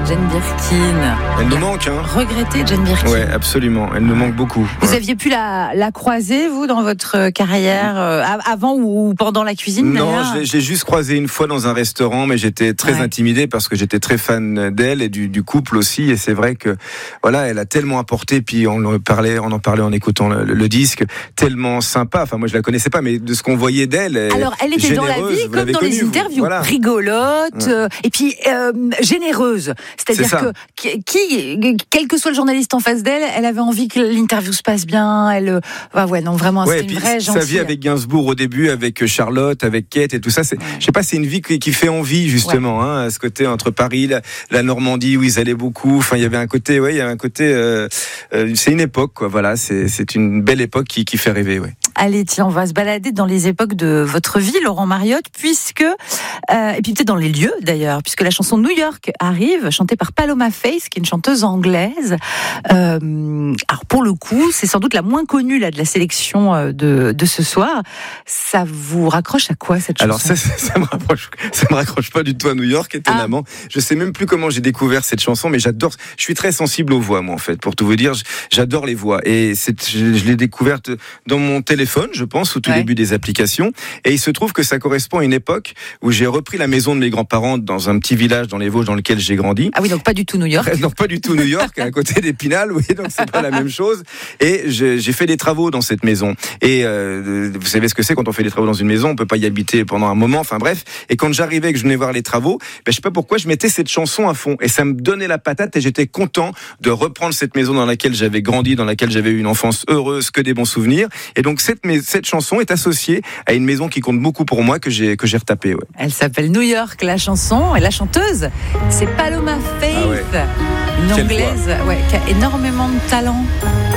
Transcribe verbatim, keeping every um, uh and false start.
Jane Birkin. Elle nous manque, hein. Regrettée, Jane Birkin. Ouais, absolument. Elle nous manque beaucoup. Vous ouais. aviez pu la, la croiser, vous, dans votre carrière, euh, avant ou pendant la cuisine, Non, d'ailleurs je l'ai, je l'ai juste croisée une fois dans un restaurant, mais j'étais très ouais. intimidé parce que j'étais très fan d'elle et du, du couple aussi. Et c'est vrai que, voilà, elle a tellement apporté. Puis on en parlait, on en parlait en écoutant le, le disque, tellement sympa. Enfin, moi, je la connaissais pas, mais de ce qu'on voyait d'elle. Alors, elle était dans la vie comme dans connue, les interviews, voilà. rigolote, ouais. euh, et puis euh, généreuse. C'est-à-dire que qui, quel que soit le journaliste en face d'elle, elle avait envie que l'interview se passe bien. Elle, bah ouais, non, vraiment, ouais, c'était une vraie gentille. Sa vie avec Gainsbourg au début, avec Charlotte, avec Kate et tout ça, c'est, ouais. je sais pas, c'est une vie qui, qui fait envie justement, ouais. hein, à ce côté entre Paris, la, la Normandie où ils allaient beaucoup. Enfin, il y avait un côté, ouais, il y a un côté, euh, euh, c'est une époque, quoi. Voilà, c'est, c'est une belle époque qui, qui fait rêver, ouais. Allez, tiens, on va se balader dans les époques de votre vie, Laurent Mariotte, puisque, euh, et puis peut-être dans les lieux d'ailleurs, puisque la chanson New York arrive, chantée par Paloma Faith, qui est une chanteuse anglaise. Euh, alors pour le coup, c'est sans doute la moins connue là de la sélection de, de ce soir. Ça vous raccroche à quoi cette chanson ? Alors ça, ça, ça me rapproche, ça me raccroche pas du tout à New York, étonnamment. Ah. Je sais même plus comment j'ai découvert cette chanson, mais j'adore. Je suis très sensible aux voix, moi en fait. Pour tout vous dire, j'adore les voix et c'est, je, je l'ai découverte dans mon téléphone. Je pense, au tout ouais. début des applications. Et il se trouve que ça correspond à une époque où j'ai repris la maison de mes grands-parents dans un petit village dans les Vosges dans lequel j'ai grandi. Ah oui, donc pas du tout New York. Non, pas du tout New York, à côté d'Épinal, oui, donc c'est pas la même chose. Et j'ai, j'ai fait des travaux dans cette maison. Et euh, vous savez ce que c'est quand on fait des travaux dans une maison, on peut pas y habiter pendant un moment, enfin bref. Et quand j'arrivais et que je venais voir les travaux, ben, je sais pas pourquoi, je mettais cette chanson à fond. Et ça me donnait la patate et j'étais content de reprendre cette maison dans laquelle j'avais grandi, dans laquelle j'avais eu une enfance heureuse, que des bons souvenirs. Et donc cette mais cette chanson est associée à une maison qui compte beaucoup pour moi, que j'ai, que j'ai retapée. Ouais. Elle s'appelle New York, la chanson, et la chanteuse, c'est Paloma Faith, ah ouais. une Anglaise ouais, qui a énormément de talent.